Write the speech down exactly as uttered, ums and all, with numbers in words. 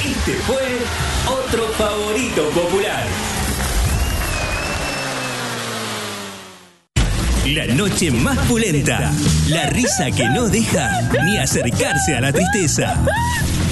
Este fue otro favorito popular. La noche más pulenta. La risa que no deja ni acercarse a la tristeza.